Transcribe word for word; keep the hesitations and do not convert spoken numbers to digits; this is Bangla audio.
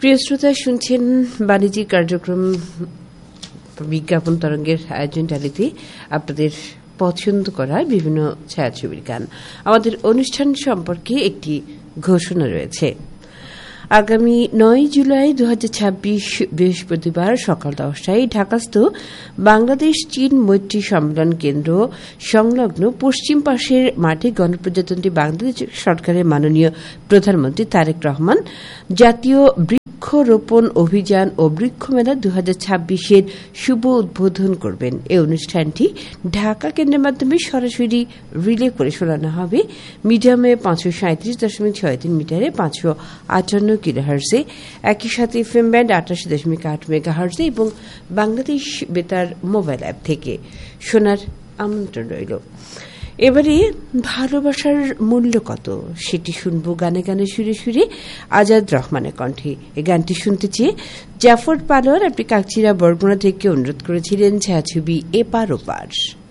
প্রিয় শ্রোতা, শুনছেন বাণিজ্যিক কার্যক্রম বিজ্ঞাপন তরঙ্গের আয়োজন ডালিতে আপনাদের পছন্দ করা বিভিন্ন ছায়াছবির গান। আমাদের অনুষ্ঠান সম্পর্কে একটি ঘোষণা রয়েছে। আগামী নয় জুলাই দু হাজার ছাব্বিশ বৃহস্পতিবার সকাল দশটায় ঢাকাস্থ বাংলাদেশ চীন মৈত্রী সম্মেলন কেন্দ্র সংলগ্ন পশ্চিম পাশের মাঠে গণপ্রজাতন্ত্রী বাংলাদেশ সরকারের মাননীয় প্রধানমন্ত্রী তারেক রহমান জাতীয় বৃক্ষরোপণ অভিযান ও বৃক্ষ মেলা দু হাজার ছাব্বিশের শুভ উদ্বোধন করবেন। এই অনুষ্ঠানটি ঢাকা কেন্দ্রের মাধ্যমে সরাসরি রিলে করে শোনানো হবে মিডিয়ামে পাঁচশো সাঁত্রিশ দশমিক ছয় তিন মিটারে পাঁচশো আটান্ন কিলোহার্জে, একই সাথে এফএম ব্যান্ড আটাশি দশমিক আট মেগাহার্জে এবং বাংলাদেশ বেতার মোবাইল অ্যাপ থেকে শোনার আমন্ত্রণ রইল। এবারে ভালোবাসার মূল্য কত সেটি শুনবো গানে গানে সুরে সুরে আজাদ রহমানের কণ্ঠে। এই গানটি শুনতে চেয়ে জাফর পালোয়ার আপনি কাকচিরা বরগুনা থেকে অনুরোধ করেছিলেন ছায়াছবি এপার ওপার।